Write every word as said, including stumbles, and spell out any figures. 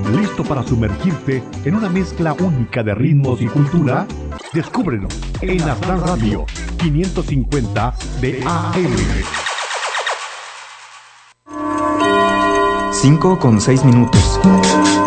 ¿Listo para sumergirte en una mezcla única de ritmos y cultura? Descúbrelo en Aztlán Radio quinientos cincuenta de A M. cinco con seis minutos.